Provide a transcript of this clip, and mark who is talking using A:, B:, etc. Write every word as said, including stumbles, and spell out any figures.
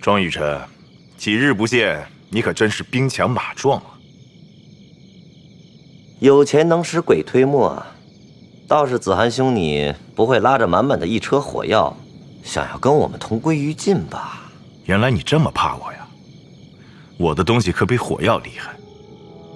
A: 庄雨辰，几日不见，你可真是兵强马壮啊！
B: 有钱能使鬼推磨，倒是子涵兄你不会拉着满满的一车火药，想要跟我们同归于尽吧？
A: 原来你这么怕我呀！我的东西可比火药厉害。